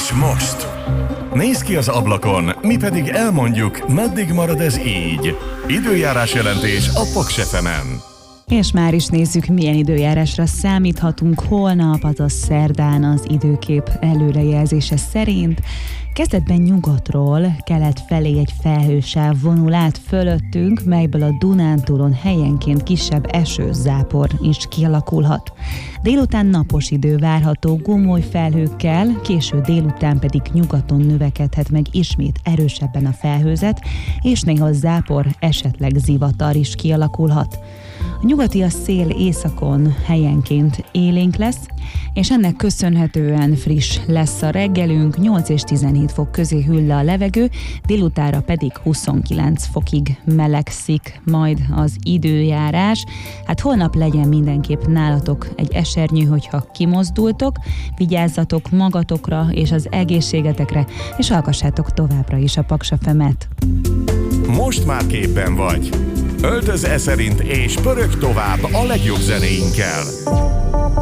És most? Nézz ki az ablakon, mi pedig elmondjuk, meddig marad ez így. Időjárás jelentés a Paks FM-en. És már is nézzük, milyen időjárásra számíthatunk holnap, azaz szerdán az időkép előrejelzése szerint. Kezdetben nyugatról kelet felé egy felhősáv vonul át fölöttünk, melyből a Dunántúlon helyenként kisebb esőzápor is kialakulhat. Délután napos idő várható gomoly felhőkkel, késő délután pedig nyugaton növekedhet meg ismét erősebben a felhőzet, és néha zápor, esetleg zivatar is kialakulhat. A nyugati a szél északon helyenként élénk lesz, és ennek köszönhetően friss lesz a reggelünk, 8 és 17 fok közé hűl le a levegő, délutára pedig 29 fokig melegszik majd az időjárás. Hát holnap legyen mindenképp nálatok egy esernyő, hogyha kimozdultok, vigyázzatok magatokra és az egészségetekre, és hallgassátok továbbra is a Paks FM-et. Most már képben vagy. Öltöz szerint és pörög tovább a legjobb zenéinkkel.